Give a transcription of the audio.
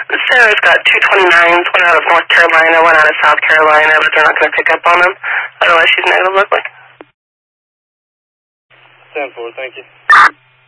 Sarah's got 229s, one out of North Carolina, one out of South Carolina, but they're not going to pick up on them. Otherwise, she's negative locally. 10-4, thank you.